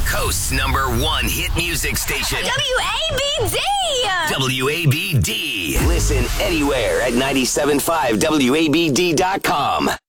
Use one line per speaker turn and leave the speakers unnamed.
Coast's #1 hit music station.
WABD!
WABD. Listen anywhere at 97.5WABD.com.